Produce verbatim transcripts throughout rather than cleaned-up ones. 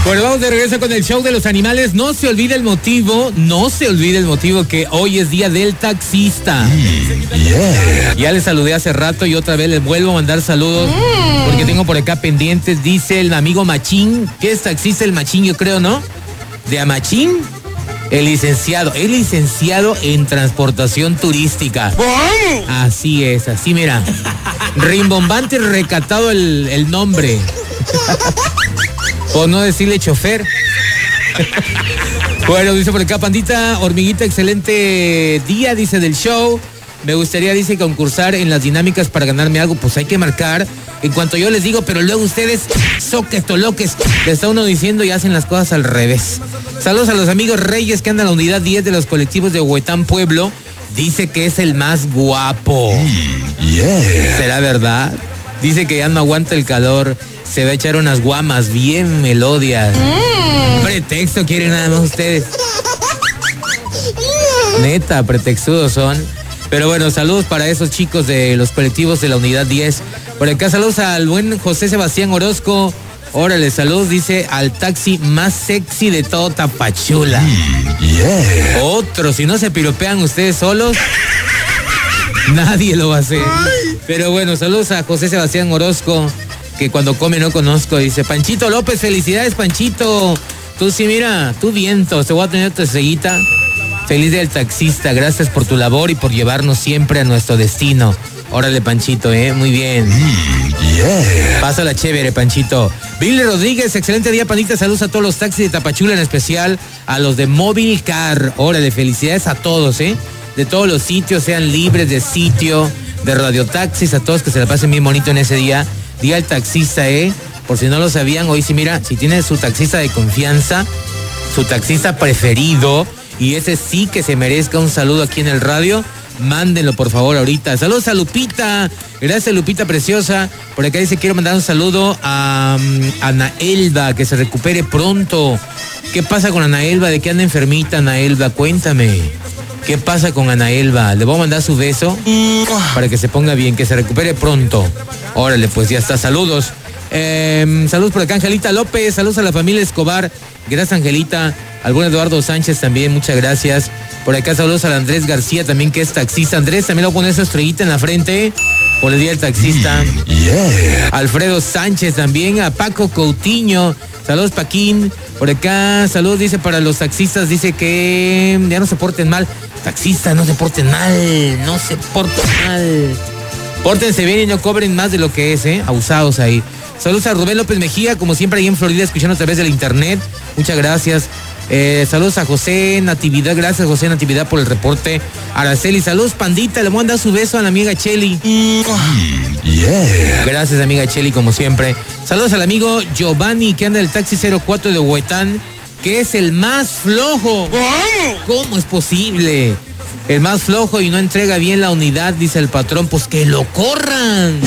Bueno, vamos de regreso con el show de los animales. No se olvide el motivo, no se olvide el motivo que hoy es día del taxista. Mm, yeah. Ya les saludé hace rato y otra vez les vuelvo a mandar saludos mm. porque tengo por acá pendientes. Dice el amigo Machín, que es taxista el Machín, yo creo, ¿no? De Amachín, el licenciado, el licenciado en transportación turística. ¡Vamos! Así es, así mira. Rimbombante y recatado el, el nombre. Por no decirle chofer. Bueno, dice por acá, Pandita, Hormiguita, excelente día, dice, del show. Me gustaría, dice, concursar en las dinámicas para ganarme algo. Pues hay que marcar en cuanto yo les digo, pero luego ustedes, soquetoloques, le está uno diciendo y hacen las cosas al revés. Saludos a los amigos Reyes que andan en la unidad diez de los colectivos de Huetán Pueblo. Dice que es el más guapo. Mm, yeah. ¿Será verdad? Dice que ya no aguanta el calor. Se va a echar unas guamas bien melodias. Mm. Pretexto quieren nada más ustedes. Neta, pretextudos son. Pero bueno, saludos para esos chicos de los colectivos de la unidad diez. Por acá saludos al buen José Sebastián Orozco. Órale, saludos, dice, al taxi más sexy de todo Tapachula. Mm, yeah. Otro, si no se piropean ustedes solos, nadie lo va a hacer. Pero bueno, saludos a José Sebastián Orozco, que cuando come no conozco. Dice, Panchito López, felicidades, Panchito. Tú sí, mira, tú viento, te voy a tener tu ceguita. Feliz día del taxista, gracias por tu labor y por llevarnos siempre a nuestro destino. Órale, Panchito, ¿eh? Muy bien. Mm, yeah. Pásala chévere, Panchito. Billy Rodríguez, excelente día, Pandita. Saludos a todos los taxis de Tapachula, en especial a los de Móvil Car. Órale, felicidades a todos, ¿eh? De todos los sitios, sean libres de sitio, de radiotaxis, a todos que se la pasen bien bonito en ese día. Día del taxista, ¿eh? Por si no lo sabían, hoy sí, mira, si tienen su taxista de confianza, su taxista preferido, y ese sí que se merezca un saludo aquí en el radio, mándenlo por favor ahorita. Saludos a Lupita, gracias Lupita preciosa. Por acá dice, quiero mandar un saludo a um, Ana Elba, que se recupere pronto. ¿Qué pasa con Ana Elba? ¿De qué anda enfermita Ana Elba? Cuéntame. ¿Qué pasa con Ana Elba? Le voy a mandar su beso para que se ponga bien, que se recupere pronto. Órale, pues ya está, saludos. Eh, saludos por acá, Angelita López, saludos a la familia Escobar. Gracias, Angelita. Al buen Eduardo Sánchez también, muchas gracias. Por acá saludos al Andrés García también, que es taxista. Andrés, también le voy a poner esa estrellita en la frente por el día del taxista. Mm, yeah. Alfredo Sánchez también, a Paco Coutinho. Saludos, Paquín. Por acá, saludos, dice, para los taxistas, dice que ya no se porten mal. Taxistas, no se porten mal, no se porten mal. Pórtense bien y no cobren más de lo que es, ¿eh? Abusados ahí. Saludos a Rubén López Mejía, como siempre ahí en Florida, escuchando a través del internet. Muchas gracias. Eh, saludos a José Natividad, gracias José Natividad por el reporte. Araceli, saludos, Pandita, le voy a mandar su beso a la amiga Cheli. Mm, yeah. Gracias, amiga Cheli, como siempre. Saludos al amigo Giovanni, que anda en el taxi cero cuatro de Huetán, que es el más flojo. ¿Cómo es posible? El más flojo y no entrega bien la unidad, dice el patrón, pues que lo corran.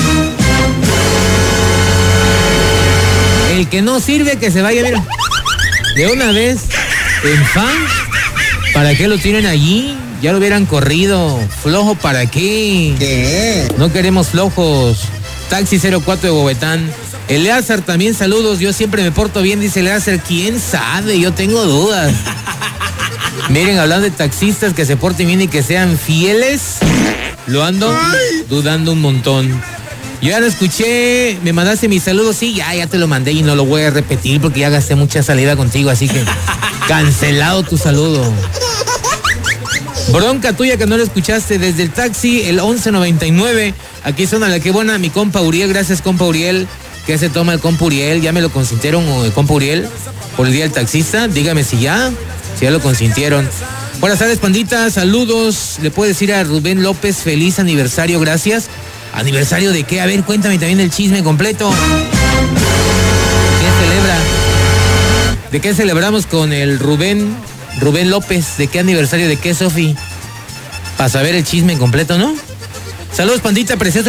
El que no sirve, que se vaya, mira, de una vez, en fan. ¿Para qué lo tienen allí? Ya lo hubieran corrido. ¿Flojo para qué? ¿Qué? No queremos flojos. Taxi cero cuatro de Huetán. Eleazar también, saludos. Yo siempre me porto bien, dice Eleazar. ¿Quién sabe? Yo tengo dudas. Miren, hablando de taxistas que se porten bien y que sean fieles, lo ando Ay. dudando un montón. Yo ya lo escuché, me mandaste mis saludos, sí, ya, ya te lo mandé y no lo voy a repetir porque ya gasté mucha salida contigo, así que cancelado tu saludo. Bronca tuya que no lo escuchaste desde el taxi, el once noventa y nueve. Aquí suena la que buena, mi compa Uriel, gracias compa Uriel. ¿Qué se toma el compa Uriel? ¿Ya me lo consintieron el compa Uriel por el día del taxista? Dígame si ya, si ya lo consintieron. Buenas tardes, Pandita, saludos. Le puedo decir a Rubén López, feliz aniversario, gracias. ¿Aniversario de qué? A ver, cuéntame también el chisme completo. ¿Qué celebra? ¿De qué celebramos con el Rubén, Rubén López? ¿De qué aniversario? ¿De qué, Sofi? Para saber el chisme completo, ¿no? Saludos, Pandita, precioso.